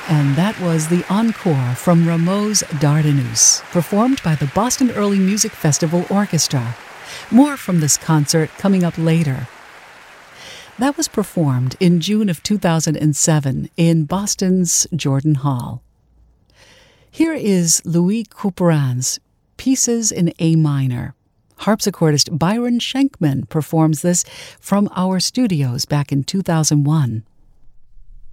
And that was the encore from Rameau's Dardanus, performed by the Boston Early Music Festival Orchestra. More from this concert coming up later. That was performed in June of 2007 in Boston's Jordan Hall. Here is Louis Couperin's Pieces in A Minor. Harpsichordist Byron Schenkman performs this from our studios back in 2001.